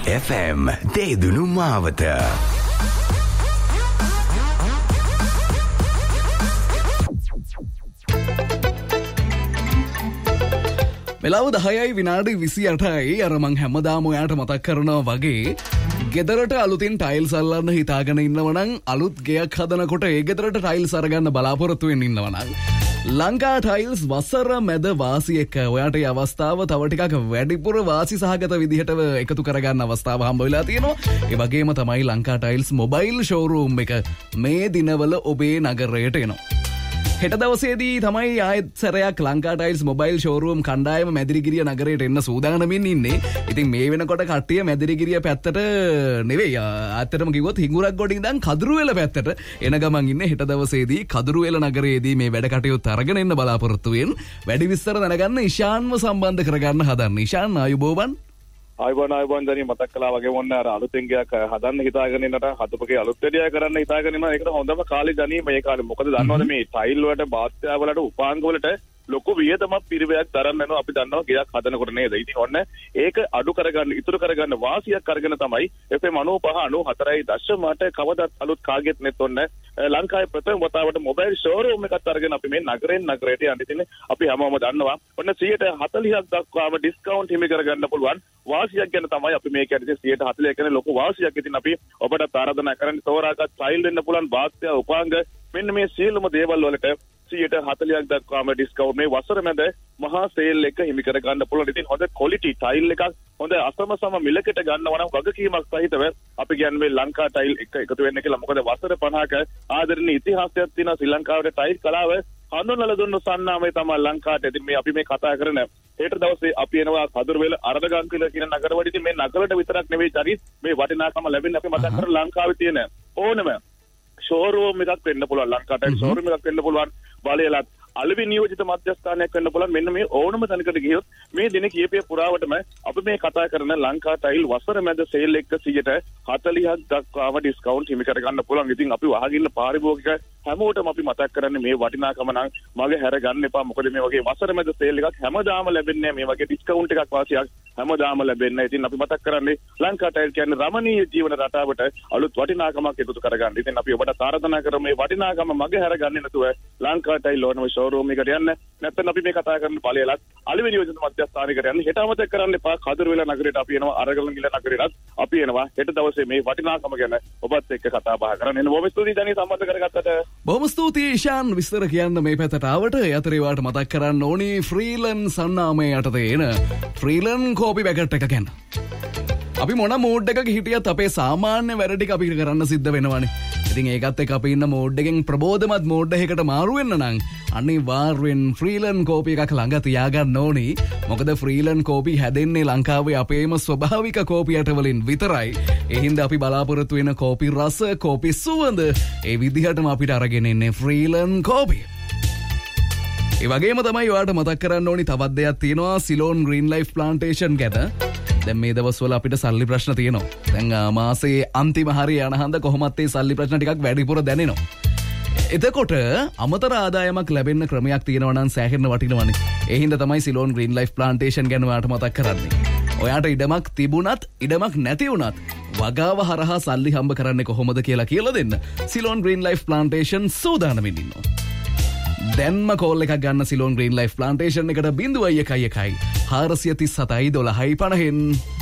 FM දේදුණු මාවත. මෙලව 10යි විනාඩි 28යි. අර මං හැමදාම ඔයාට මතක් කරනවා වගේ ගෙදරට අලුතින් ටයිල්ස් අල්ලන්න හිතාගෙන ඉන්නවනම් අලුත් ගෙයක් හදනකොට ඒ ගෙදරට ටයිල්ස් අරගන්න බලාපොරොත්තු වෙන්න ඉන්නවනම් ලංකා ටයිල්ස් වසර මැද වාසි එක්ක ඔයාට මේ අවස්ථාව තව ටිකක් වැඩිපුර වාසි සහගත විදිහට එකතු කරගන්න අවස්ථාව හම්බ වෙලා තියෙනවා. ඒ වගේම තමයි ලංකා ටයිල්ස් මොබයිල් ෂෝරූම් එක මේ දිනවල ඔබේ නගරයට එනවා. හෙට දවසේදී තමයි ආයෙත් සැරයක් ලංකා ටයිල්ස් මොබයිල් ෂෝරූම් කණ්ඩායම මැදිරිගිරිය නගරයට එන්න සූදානමින් ඉන්නේ. ඉතින් මේ වෙනකොට කට්ටිය මැදිරිගිරිය පැත්තට නෙවෙයි අත්තටම කිව්වොත් හිඟුරක් ගොඩින් ඉඳන් කදුරුවෙල පැත්තට එන ගමන් ඉන්නේ. හෙට දවසේදී කදුරුවෙල නගරයේදී මේ වැඩ කටයුතු අරගෙන එන්න බලාපොරොත්තු වෙන. වැඩි විස්තර දැනගන්න ඉෂාන්ව සම්බන්ධ කරගන්න හදන්න. ඉෂාන් ආයුබෝවන්. ආයුබෝවන් දැනි මතක් කළා වගේ මොන්න අර අලුතෙන් ගයක් හදන්න හිතාගෙන ඉන්නට හදපගේ අලුත් වැඩියා කරන්න හිතාගෙන ඉන්නවා. ඒකට හොඳම කාලේ දැනි මේ කාලේ. මොකද දන්නවද මේ ටයිල් වලට බාත්‍යා වලට උපාංග වලට ලොකු වියදමක් පිරිවැයක් දරන්න යනවා. අපි දන්නවා ගයක් හදනකොට නේද. ඉතින් ඔන්න ඒක අඩු කරගන්න ඉතුරු කරගන්න වාසියක් අරගෙන තමයි FM 95.94 කවදාත් අලුත් කාගෙත් නෙත් ඔන්න ලංකාවේ ප්‍රථම වතාවට මොබයිල් ෂෝරූම් එකක් අරගෙන අපි මේ නගරෙන් නගරයට යන්න ඉතින් අපි හැමෝම දන්නවා ඔන්න 140ක් දක්වාම ඩිස්කවුන්ට් හිමි කරගන්න පුළුවන් වාසියක් ගැන තමයි අපි මේ කියන්නේ 140 කියන්නේ ලොකු වාසියක්. ඉතින් අපි ඔබට ආරාධනා කරන්නේ තෝරාගත් ටයිල් වෙන්න පුළුවන් වාස්ත්‍ය උපාංග මෙන්න මේ සියලුම දේවල් වලට 140ක් දක්වාම ඩිස්කවුන්ට් මේ වසර මැද මහා සේල් එක හිමි කර ගන්න පුළුවන්. ඉතින් හොඳ ක්වොලිටි ටයිල් එකක් හොඳ අසමසම මිලකට ගන්නවා නම් වගකීමක් සහිතව අපි කියන්නේ මේ ලංකා ටයිල් එක එකතු වෙන්න කියලා. මොකද වසර 50ක ආදරණීය ඉතිහාසයක් තියෙනවා ශ්‍රී ලංකාවේ ටයිල් කලාව හඳුන්වලා දුන්නු සන්නාමය තමයි ලංකාවට. ඉතින් මේ අපි මේ කතා කරන හෙට දවසේ අපි එනවා කදුරුවෙල අරදගංකිල කියන නගරවලට. ඉතින් මේ නගරවලට විතරක් නෙවෙයි චරිත් මේ වටිනාකම ලැබෙන්නේ අපි මතක් කරලා ලංකාවේ තියෙන ඕනම ෂෝරූම් එකක් වෙන්න පුළුවන්. ලංකා ටයිල් ෂෝරූම් එකක් වෙන්න පුළුවන්. බලයලත් අලෙවි නියෝජිත මධ්‍යස්ථානයක් වෙන්න පුළුවන්. මෙන්න මේ ඕනම තැනකට ගියොත් මේ දින කීපය පුරාවටම අපි මේ කතා කරන ලංකා ටයිල් වසර මැද සේල් එක 140ක් දක්වාම ඩිස්කවුන්ට් හිමි කර ගන්න පුළුවන්. ඉතින් අපි වහගින්න පාරිභෝගික හැමෝටම අපි මතක් කරන්නේ මේ වටිනාකම නම් මගේ හැර ගන්න එපා. මොකද මේ වගේ වසර මැද සේල් එකක් හැමදාම ලැබෙන්නේ මේ වගේ ඩිස්කවුන්ට් එකක් වාසියක් හැමදාම ලැබෙන්නේ. ඉතින් අපි මතක් කරන්නේ ලංකා ටයිල් කියන්නේ රමණීය ජීවන රටාවට අලුත් වටිනාකමක් එකතු කරගන්න. ඉතින් අපි ඔබට ආරාධනා කරමු මේ වටිනාකම මගේ හැර ගන්නේ නැතුව ලංකා ටයිල් ඕනම ෂෝරූම් එකට යන්න. නැත්නම් අපි මේ කතා කරන ඵලයලත් අලෙවි නියෝජිත මධ්‍යස්ථානයකට යන්න. හෙට අමතක කරන්න එපා. කදුරුවෙල නගරයට අපි එනවා. අරගලන්ගිල නගරයටත් අපි එනවා. හෙට දවසේ මේ වටිනාකම ගැන ඔබත් එක්ක කතා බහ කරන්න. එන්න බොහොම ස්තුතියි දැනි සම්බන්ධ කරගත්තට. බොහොම ස්තුතියි ඉෂාන් විස්තර කියන්න මේ පැත්තට ආවට. යතරේ වාට මතක් කරන්න ඕනි ෆ්‍රීලන් සන්නාමයේ යටතේ එන ෆ්‍රීලන් කෝපි පැකට් එක ගැන. අපි මොන මෝඩ් එකක හිටියත් අපේ සාමාන්‍ය වැඩ ටික අපි කරන්න සිද්ධ වෙනවනේ. ඉතින් ඒකත් එක්ක අපි ඉන්න මෝඩ් එකෙන් ප්‍රබෝධමත් මෝඩ් එකකට මාරු වෙන්න නම් අනිවාර්යෙන් ෆ්‍රීලන් කෝපි එකක් ළඟ තියාගන්න ඕනි. මොකද ෆ්‍රීලන් කෝපි හැදෙන්නේ ලංකාවේ අපේම ස්වභාවික කෝපි ඇට වලින් විතරයි. ඒ හින්දා අපි බලාපොරොත්තු වෙන කෝපි රස, කෝපි සුවඳ ඒ විදිහටම අපිට අරගෙන ඉන්නේ ෆ්‍රීලන් කෝපි. ඒ වගේම තමයි ඔයාලට මතක් කරන්න ඕනි තවත් දෙයක් තියෙනවා සිලෝන් ග්‍රීන් ලයිෆ් ප්ලාන්ටේෂන් ගැන. දැන් මේ දවස්වල අපිට සල්ලි ප්‍රශ්න තියෙනවා. දැන් මාසයේ අන්තිම හරිය යන හන්ද කොහොමත් ඒ සල්ලි ප්‍රශ්න ටිකක් වැඩිපුර දැනෙනවා. එතකොට අමතර ආදායමක් ලැබෙන්න ක්‍රමයක් තියෙනවා නම් සෑහෙන්න වටිනවනේ. ඒ හින්දා තමයි සිලෝන් ග්‍රීන් ලයිෆ් ප්ලාන්ටේෂන් ගැන ඔයාලට මතක් කරන්නේ. ඔයාට ඉඩමක් තිබුණත් ඉඩමක් නැති වුණත් වගාව හරහා සල්ලි හම්බ කරන්නේ කොහොමද කියලා දෙන්න සිලෝන් ග්‍රීන් ලයිෆ් ප්ලාන්ටේෂන් සූදානම්ින් ඉන්නවා. දැන්ම කෝල් එකක් ගන්න සිලෝන් ග්‍රීන් ලයිෆ් ප්ලාන්ටේෂන් එකට 01 437 1250